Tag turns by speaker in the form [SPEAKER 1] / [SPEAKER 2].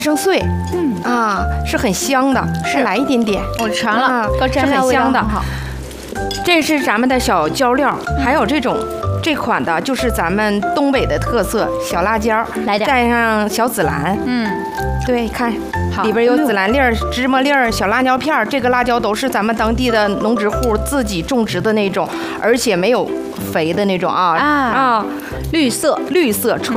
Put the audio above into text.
[SPEAKER 1] 生碎，是很香的，是来一点点，
[SPEAKER 2] 我尝了，
[SPEAKER 1] 是很香的。这是咱们的小椒料，还有这款的就是咱们东北的特色小辣椒，
[SPEAKER 2] 来点，
[SPEAKER 1] 蘸上小紫兰，对，看里边有紫兰粒儿、芝麻粒儿、小辣椒片儿，这个辣椒都是咱们当地的农植户自己种植的那种，而且没有肥的那种绿色纯